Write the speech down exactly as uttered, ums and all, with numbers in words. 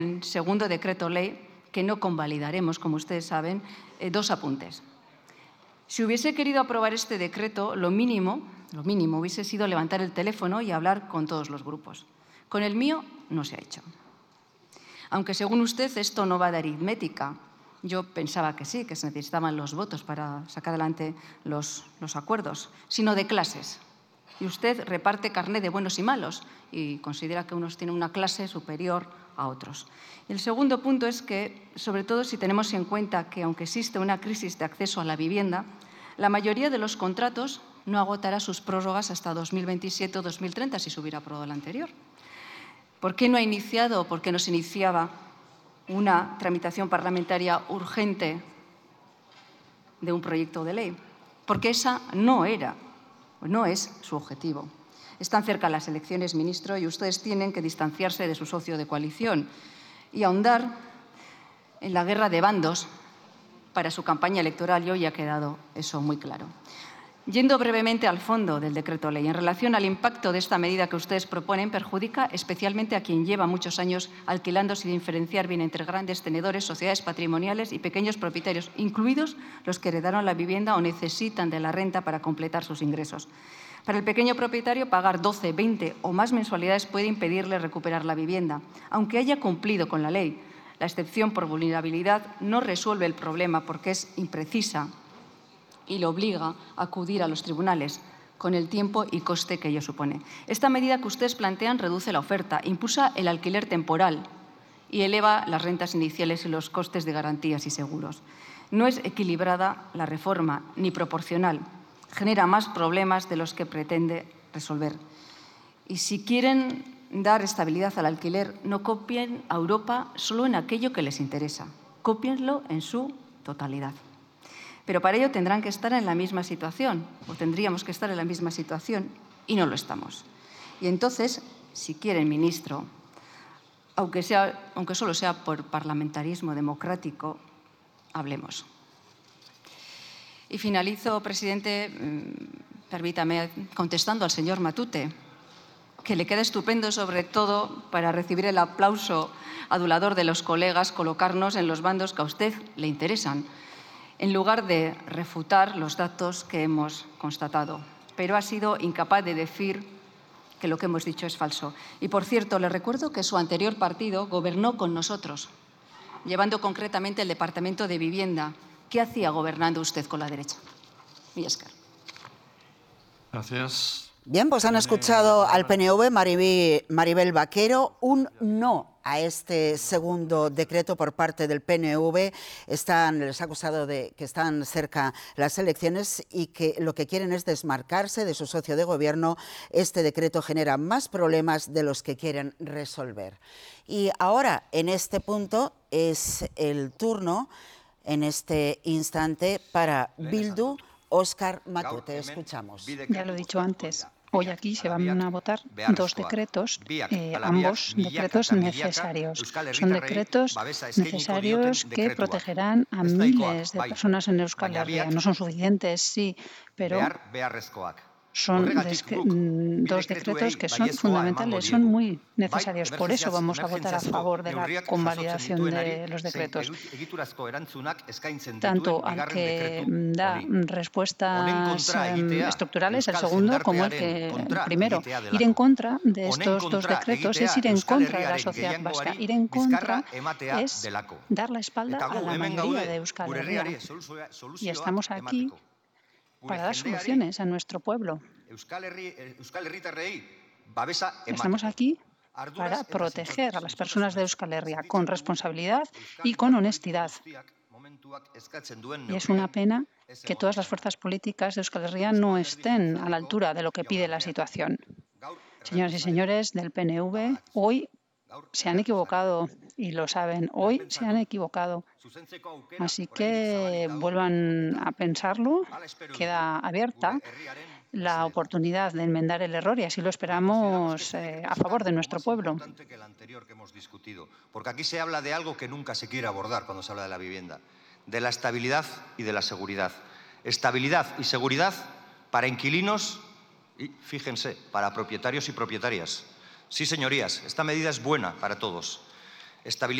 segundo decreto ley, que no convalidaremos, como ustedes saben, eh, dos apuntes. Si hubiese querido aprobar este decreto, lo mínimo, lo mínimo hubiese sido levantar el teléfono y hablar con todos los grupos. Con el mío no se ha hecho. Aunque según usted esto no va de aritmética, yo pensaba que sí, que se necesitaban los votos para sacar adelante los, los acuerdos, sino de clases. Y usted reparte carné de buenos y malos y considera que unos tienen una clase superior a otros. Y el segundo punto es que, sobre todo si tenemos en cuenta que, aunque existe una crisis de acceso a la vivienda, la mayoría de los contratos no agotará sus prórrogas hasta dos mil veintisiete o dos mil treinta si se hubiera aprobado el anterior. ¿Por qué no ha iniciado o por qué no se iniciaba una tramitación parlamentaria urgente de un proyecto de ley? Porque esa no era, no es su objetivo. Están cerca las elecciones, ministro, y ustedes tienen que distanciarse de su socio de coalición y ahondar en la guerra de bandos para su campaña electoral, y hoy ha quedado eso muy claro. Yendo brevemente al fondo del decreto ley, en relación al impacto de esta medida que ustedes proponen, perjudica especialmente a quien lleva muchos años alquilando sin diferenciar bien entre grandes tenedores, sociedades patrimoniales y pequeños propietarios, incluidos los que heredaron la vivienda o necesitan de la renta para completar sus ingresos. Para el pequeño propietario, pagar doce, veinte o más mensualidades puede impedirle recuperar la vivienda, aunque haya cumplido con la ley. La excepción por vulnerabilidad no resuelve el problema porque es imprecisa y le obliga a acudir a los tribunales con el tiempo y coste que ello supone. Esta medida que ustedes plantean reduce la oferta, impulsa el alquiler temporal y eleva las rentas iniciales y los costes de garantías y seguros. No es equilibrada la reforma ni proporcional. Genera más problemas de los que pretende resolver. Y si quieren dar estabilidad al alquiler, no copien a Europa solo en aquello que les interesa. Cópienlo en su totalidad. Pero para ello tendrán que estar en la misma situación, o tendríamos que estar en la misma situación, y no lo estamos. Y entonces, si quieren, ministro, aunque, sea, aunque solo sea por parlamentarismo democrático, hablemos. Y finalizo, presidente, permítame, contestando al señor Matute, que le queda estupendo, sobre todo, para recibir el aplauso adulador de los colegas, colocarnos en los bandos que a usted le interesan, en lugar de refutar los datos que hemos constatado. Pero ha sido incapaz de decir que lo que hemos dicho es falso. Y, por cierto, le recuerdo que su anterior partido gobernó con nosotros, llevando concretamente el Departamento de Vivienda. ¿Qué hacía gobernando usted con la derecha? Millascar. Gracias. Bien, pues han escuchado al P N V, Maribel, Maribel Vaquero, un no a este segundo decreto por parte del P N V. Están, les ha acusado de que están cerca las elecciones y que lo que quieren es desmarcarse de su socio de gobierno. Este decreto genera más problemas de los que quieren resolver. Y ahora, en este punto, es el turno, en este instante, para Bildu. Óscar Matute, escuchamos. Ya lo he dicho antes. Hoy aquí se van a votar dos decretos, eh, ambos decretos necesarios. Son decretos necesarios que protegerán a miles de personas en Euskal Herria. No son suficientes, sí, pero son dos decretos que son fundamentales, son muy necesarios. Por eso vamos a votar a favor de la convalidación de los decretos. Tanto al que da respuestas estructurales, el segundo, como el que el primero. Ir en contra de estos dos decretos es ir en contra de la sociedad vasca. Ir en contra es dar la espalda a la mayoría de Euskal Herria. Y estamos aquí para dar soluciones a nuestro pueblo. Estamos aquí para proteger a las personas de Euskal Herria con responsabilidad y con honestidad. Y es una pena que todas las fuerzas políticas de Euskal Herria no estén a la altura de lo que pide la situación. Señoras y señores del P N V, hoy se han equivocado y lo saben. Hoy se han equivocado. Así que vuelvan a pensarlo. Queda abierta la oportunidad de enmendar el error y así lo esperamos eh, a favor de nuestro pueblo. Porque aquí se habla de algo que nunca se quiere abordar cuando se habla de la vivienda, de la estabilidad y de la seguridad. Estabilidad y seguridad para inquilinos y, fíjense, para propietarios y propietarias. Sí, señorías, esta medida es buena para todos. Estabilidad